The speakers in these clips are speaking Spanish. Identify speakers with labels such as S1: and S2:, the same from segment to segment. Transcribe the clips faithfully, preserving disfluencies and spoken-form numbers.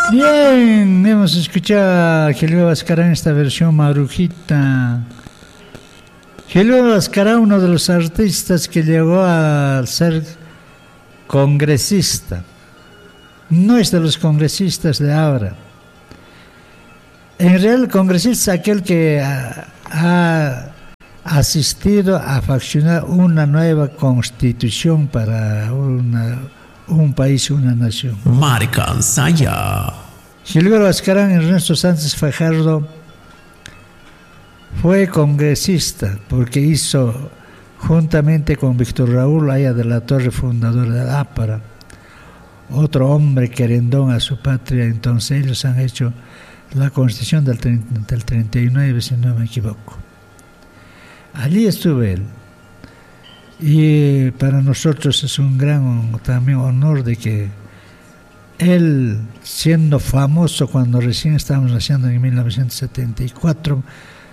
S1: Bien, hemos escuchado a Gilberto Bascará en esta versión Marujita. Gilberto Bascará, uno de los artistas que llegó a ser congresista. No es de los congresistas de ahora. En realidad, el congresista es aquel que ha, ha asistido a faccionar una nueva constitución para una, un país, una nación.
S2: Marca Saya.
S1: Gilberto Bascarán Ernesto Sánchez Fajardo fue congresista porque hizo, juntamente con Víctor Raúl Haya de la Torre, fundador de APARA, otro hombre querendón a su patria. Entonces ellos han hecho la constitución del, del treinta y nueve, si no me equivoco. Allí estuve él. Y para nosotros es un gran también honor de que él, siendo famoso cuando recién estábamos naciendo en mil novecientos setenta y cuatro,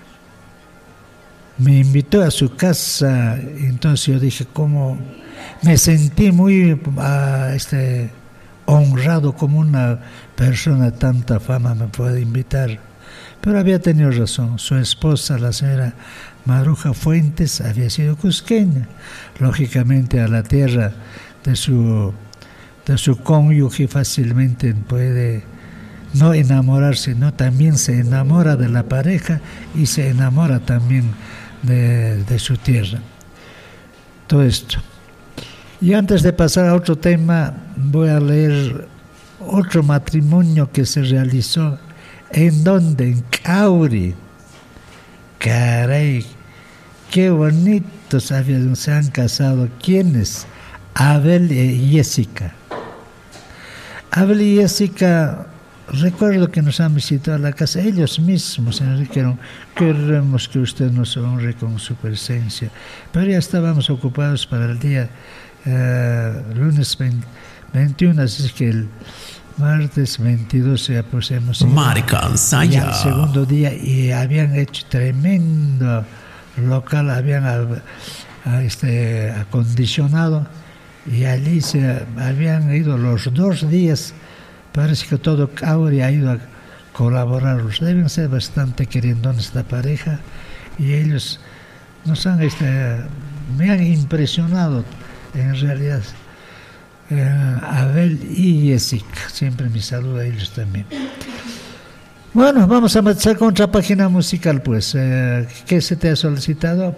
S1: me invitó a su casa. Entonces yo dije, ¿cómo? Me sentí muy uh, este, honrado, como una persona de tanta fama me puede invitar. Pero había tenido razón. Su esposa, la señora Maruja Fuentes, había sido cusqueña. Lógicamente, a la tierra de su, de su cónyuge fácilmente puede no enamorarse, no, también se enamora de la pareja y se enamora también de, de su tierra. Todo esto. Y antes de pasar a otro tema, voy a leer otro matrimonio que se realizó. ¿En dónde? En Cauri. Caray, qué bonitos habían, se han casado. ¿Quiénes? Abel y Jessica. Abel y Jessica, recuerdo que nos han visitado a la casa. Ellos mismos nos dijeron, queremos que usted nos honre con su presencia. Pero ya estábamos ocupados para el día uh, lunes veintiuno, así que el martes veintidós ya pues hemos ido al segundo día y habían hecho tremendo local, habían a, a este, acondicionado, y allí se habían ido los dos días. Parece que todo Cauri ha ido a colaborarlos. Deben ser bastante querendones esta pareja, y ellos nos han este, me han impresionado en realidad. Eh, Abel y Jessica, siempre mi saludo a ellos también. Bueno, vamos a empezar con otra página musical, pues. Eh, ¿Qué se te ha solicitado?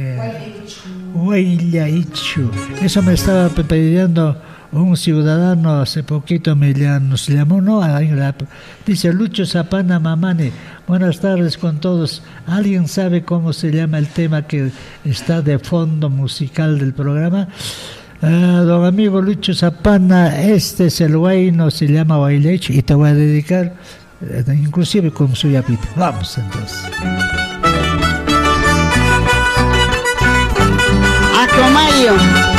S1: Huayllaichu. Eso me estaba pidiendo un ciudadano hace poquito, me nos llamó, ¿no? Dice Lucho Zapana Mamani. Buenas tardes con todos. ¿Alguien sabe cómo se llama el tema que está de fondo musical del programa? Uh, don amigo Lucho Zapana, este es el huayno, se llama Huayllaichu, y te voy a dedicar uh, inclusive con su yapita. Vamos entonces.
S3: Acomayo.